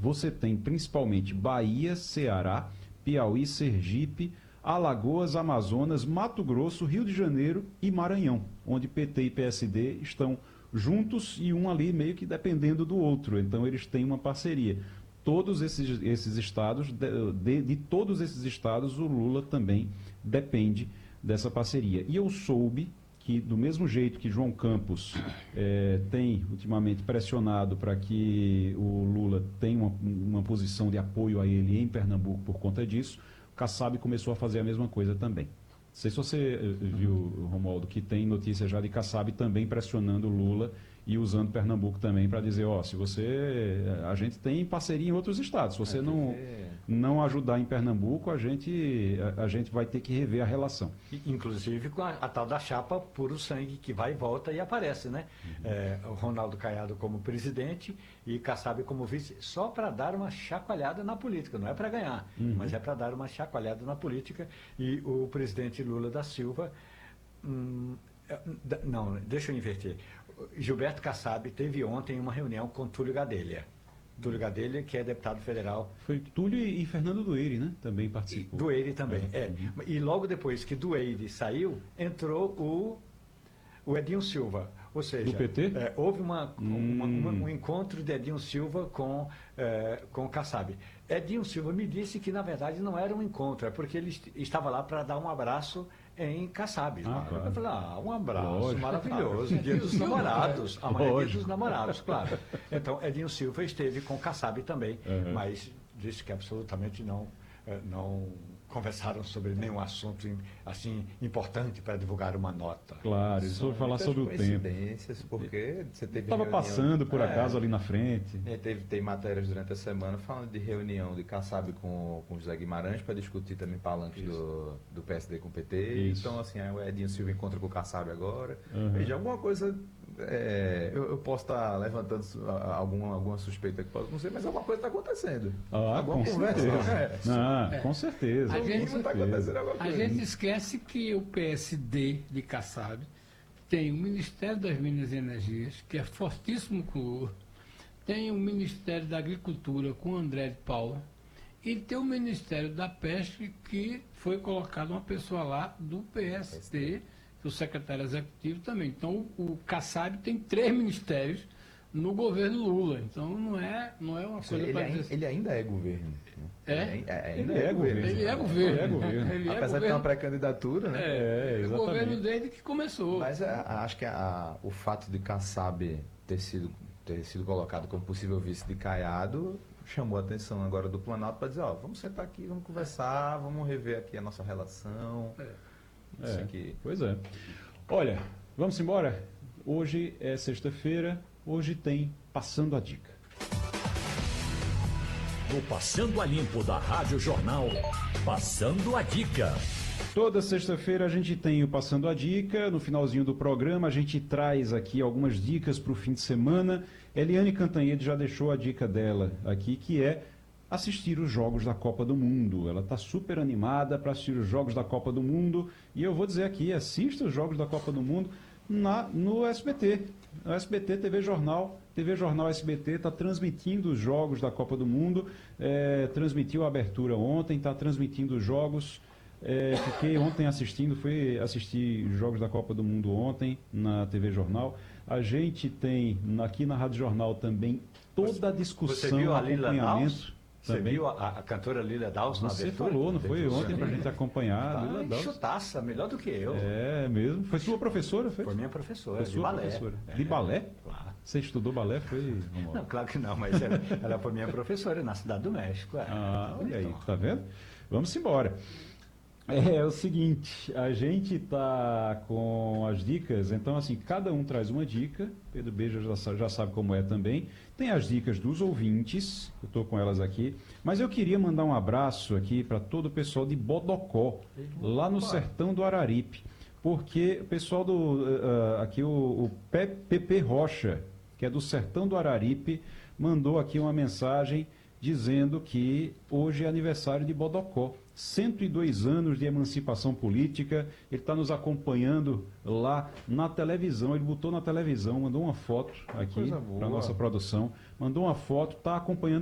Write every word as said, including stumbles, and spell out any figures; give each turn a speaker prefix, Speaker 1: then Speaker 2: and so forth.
Speaker 1: você tem principalmente Bahia, Ceará, Piauí, Sergipe, Alagoas, Amazonas, Mato Grosso, Rio de Janeiro e Maranhão, onde P T e P S D estão juntos e um ali meio que dependendo do outro. Então eles têm uma parceria. Todos esses, esses estados, de, de, de todos esses estados, o Lula também depende dessa parceria. E eu soube que, do mesmo jeito que João Campos eh, tem ultimamente pressionado para que o Lula tenha uma, uma posição de apoio a ele em Pernambuco por conta disso, o Kassab começou a fazer a mesma coisa também. Não sei se você viu, Romualdo, que tem notícia já de Kassab também pressionando o Lula e usando Pernambuco também para dizer, ó, se você... A gente tem parceria em outros estados. Se você não, não ajudar em Pernambuco, a gente, a, a gente vai ter que rever a relação.
Speaker 2: Inclusive com a, a tal da chapa puro sangue, que vai e volta e aparece, né? Uhum. É, o Ronaldo Caiado como presidente e Kassab como vice, só para dar uma chacoalhada na política. Não é para ganhar, uhum. mas é para dar uma chacoalhada na política. E o presidente Lula da Silva... Hum, não, deixa eu inverter. Gilberto Kassab teve ontem uma reunião com Túlio Gadelha. Túlio Gadelha, que é deputado federal.
Speaker 1: Foi Túlio e Fernando Dueire, né? Também participou.
Speaker 2: Dueire também, é. é. E logo depois que Dueire saiu, entrou o, o Edinho Silva. Ou seja,
Speaker 1: do P T?
Speaker 2: É, houve uma, hum. uma, uma, um encontro de Edinho Silva com, é, com Kassab. Edinho Silva me disse que, na verdade, não era um encontro, é porque ele estava lá para dar um abraço em Kassab.
Speaker 1: Ah, claro.
Speaker 2: Eu falei, ah, um abraço
Speaker 1: Lógico.
Speaker 2: maravilhoso, dia dos namorados, amanhã é dia dos namorados, claro. Então, Edinho Silva esteve com Kassab também, uhum. mas disse que absolutamente não, não conversaram sobre nenhum assunto assim importante para divulgar uma nota.
Speaker 1: Claro, eles foram falar sobre o tempo.
Speaker 3: Porque você teve
Speaker 1: estava passando por acaso
Speaker 3: é,
Speaker 1: ali na frente.
Speaker 3: É, teve tem matérias durante a semana falando de reunião de Kassab com com José Guimarães para discutir também palanques do, do P S D com o P T. Isso. Então assim, o Edinho Silva encontra com o Kassab agora. Uhum. Veja, alguma coisa é, eu, eu posso estar levantando alguma, alguma suspeita que posso não sei, mas alguma coisa está acontecendo.
Speaker 1: Ah, alguma com conversa. Certeza. É. Ah, é. Com certeza.
Speaker 4: A gente,
Speaker 1: com
Speaker 4: tá
Speaker 1: certeza.
Speaker 4: A gente esquece que o P S D de Kassab tem o Ministério das Minas e Energias, que é fortíssimo com o Lula, tem o Ministério da Agricultura com o André de Paula, e tem o Ministério da Pesca, que foi colocado uma pessoa lá do P S D, o secretário executivo também. Então, o Kassab tem três ministérios no governo Lula. Então, não é, não é uma coisa...
Speaker 3: Ele,
Speaker 4: dizer...
Speaker 3: ele ainda é governo.
Speaker 4: É?
Speaker 3: Ele, é, ainda
Speaker 1: ele é,
Speaker 3: é governo.
Speaker 4: Ele é governo.
Speaker 1: Ele é governo.
Speaker 4: Ele é
Speaker 3: Apesar
Speaker 4: governo.
Speaker 3: de ter uma pré-candidatura, né?
Speaker 1: É,
Speaker 4: é o governo desde que começou.
Speaker 3: Mas a, a, acho que a, a, o fato de Kassab ter sido, ter sido colocado como possível vice de Caiado chamou a atenção agora do Planalto para dizer, ó, vamos sentar aqui, vamos conversar, vamos rever aqui a nossa relação.
Speaker 1: É.
Speaker 3: Isso
Speaker 1: é.
Speaker 3: aqui.
Speaker 1: Pois é. Olha, vamos embora? Hoje é sexta-feira, hoje tem Passando a Dica.
Speaker 5: O Passando a Limpo da Rádio Jornal, Passando a Dica.
Speaker 1: Toda sexta-feira a gente tem o Passando a Dica. No finalzinho do programa a gente traz aqui algumas dicas para o fim de semana. Eliane Cantanhede já deixou a dica dela aqui, que é assistir os Jogos da Copa do Mundo. Ela está super animada para assistir os Jogos da Copa do Mundo. E eu vou dizer aqui, assista os Jogos da Copa do Mundo na, no S B T. No S B T, T V Jornal. T V Jornal S B T está transmitindo os Jogos da Copa do Mundo. É, transmitiu a abertura ontem, está transmitindo os jogos. É, fiquei ontem assistindo, fui assistir os Jogos da Copa do Mundo ontem na T V Jornal. A gente tem aqui na Rádio Jornal também toda a discussão,
Speaker 2: o
Speaker 1: acompanhamento.
Speaker 2: Você viu a, a cantora Lila Dawes na
Speaker 1: Você
Speaker 2: abertura?
Speaker 1: falou, não foi ontem para a gente acompanhar.
Speaker 2: Tá,
Speaker 1: Lila Dawes.
Speaker 2: Chutaça, melhor do que eu.
Speaker 1: É mesmo. Foi sua professora, foi?
Speaker 2: Foi minha professora,
Speaker 1: foi
Speaker 2: de
Speaker 1: sua
Speaker 2: balé.
Speaker 1: Professora.
Speaker 2: É,
Speaker 1: de balé?
Speaker 2: Claro.
Speaker 1: Você estudou balé? Foi?
Speaker 2: Não, claro que não, mas ela, ela foi minha professora na Cidade do México. É.
Speaker 1: Ah, olha aí, tá vendo? Vamos embora. É, é o seguinte, a gente tá com as dicas, então assim, cada um traz uma dica, Pedro Beija já, já sabe como é também, tem as dicas dos ouvintes, eu estou com elas aqui, mas eu queria mandar um abraço aqui para todo o pessoal de Bodocó, lá no sertão do Araripe, porque o pessoal do, uh, aqui o, o P P Rocha, que é do sertão do Araripe, mandou aqui uma mensagem dizendo que hoje é aniversário de Bodocó. cento e dois anos de emancipação política, ele está nos acompanhando lá na televisão, ele botou na televisão, mandou uma foto aqui para a nossa produção, mandou uma foto, está acompanhando